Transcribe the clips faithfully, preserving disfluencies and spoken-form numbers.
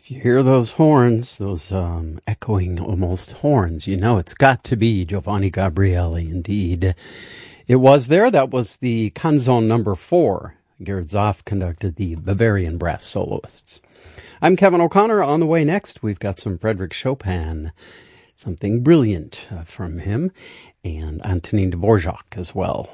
If you hear those horns, those um, echoing almost horns, you know it's got to be Giovanni Gabrieli indeed. It was there. That was the Canzone number four. Gerhard Zoff conducted the Bavarian Brass Soloists. I'm Kevin O'Connor. On the way next, we've got some Frédéric Chopin, something brilliant uh, from him, and Antonin Dvorak as well.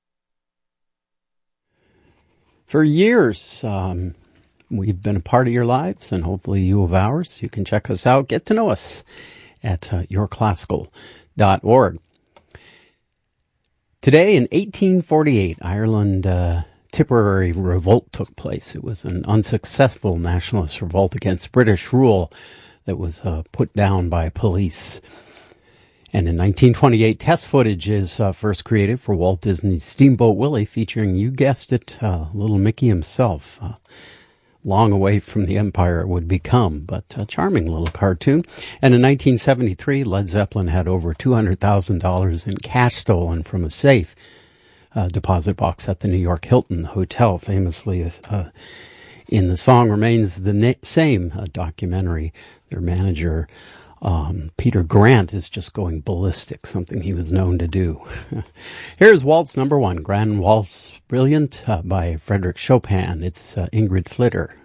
For years, um, we've been a part of your lives, and hopefully you of ours. You can check us out, get to know us at uh, your classical dot org. Today, in eighteen forty-eight, Ireland uh, Tipperary revolt took place. It was an unsuccessful nationalist revolt against British rule that was uh, put down by police. And in nineteen twenty-eight, test footage is uh, first created for Walt Disney's Steamboat Willie, featuring, you guessed it, uh, little Mickey himself. Uh, long away from the empire it would become, but a charming little cartoon. And in nineteen seventy-three, Led Zeppelin had over two hundred thousand dollars in cash stolen from a safe uh, deposit box at the New York Hilton Hotel. Famously, uh, in The Song Remains the na- Same uh, documentary, their manager, um, Peter Grant, is just going ballistic, something he was known to do. Here's Waltz number one, Grand Waltz Brilliant uh, by Frédéric Chopin. It's uh, Ingrid Flitter.